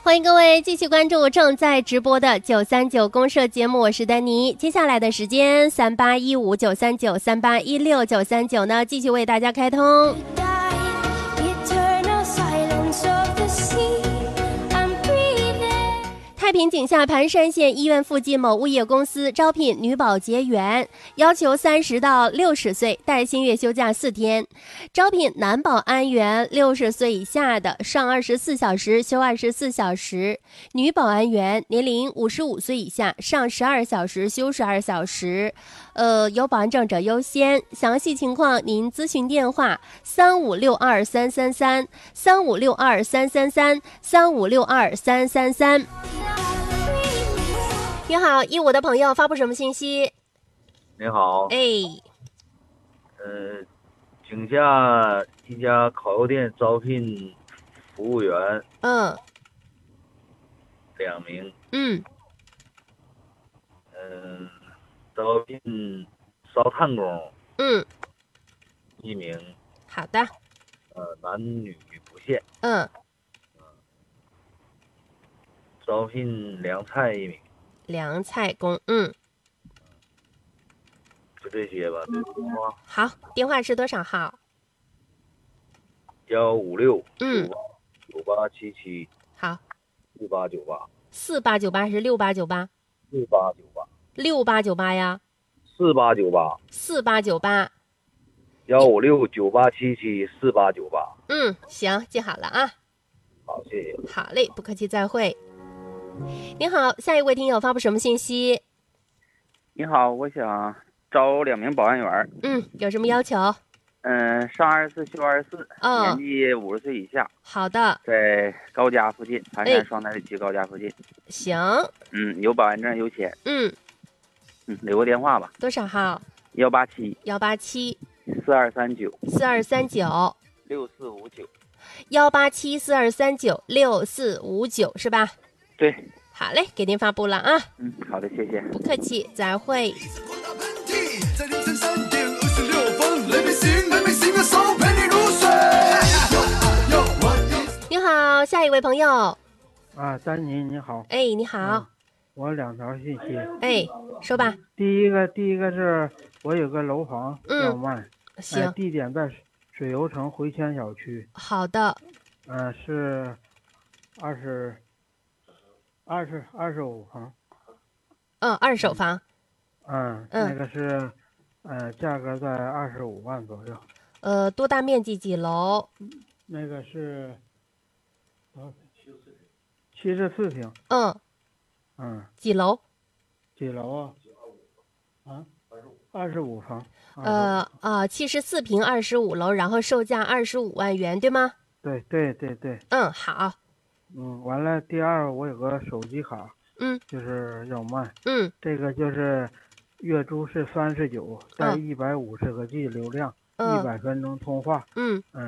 欢迎各位继续关注正在直播的939公社节目，我是丹妮。接下来的时间3815-939、3816-939呢，继续为大家开通。太平井下盘山县医院附近某物业公司招聘女保洁员，要求30到60岁，带薪月休假4天。招聘男保安员60岁以下的，上24小时休24小时；女保安员年龄55岁以下，上12小时休12小时。有保安证者优先。详细情况您咨询电话3562-333，3562-333，3562-333。你好，15的朋友发布什么信息？ 你好，井下一家烤肉店招聘服务员2名，招聘烧炭工1名， 好的， 男女不限，招聘凉菜1名， 凉菜工， 就这些吧。这电话好，电话是多少号 ？156989877， 好 4898， 4898是6898？ 6898呀 4898， 4898。 15698774898。 行，记好了啊。 好，谢谢。 好嘞，不客气，再会。您好，下一位听友发布什么信息？ 你好，我想招2名保安员。 有什么要求？ 上24休24，年纪50岁以下。 好的， 在高家附近，盘山双台区高家附近。 行。 有保安证优先。留个电话吧。 多少号 ？187 4239 4239 6459。 187 4239 6459是吧？ 对。 好嘞，给您发布了啊。 好的，谢谢。 不客气，再会。 在凌晨3点26分，雷鸣醒的手陪你入睡。 你好，下一位朋友。 丹妮你好。 你好。 我2条信息。 说吧。 第一个是我有个楼房要卖， 行。 地点在水游城回迁小区。 好的。 是25房。 二手房。 那个是价格在25万左右。 多大面积几楼？ 那个是74平。几楼？几楼啊？25房。 74平25楼，然后售价25万元，对吗？ 对。 好。 完了，第二我有个手机卡，就是要卖，这个就是月租是39，带150个G 流量，100分钟通话，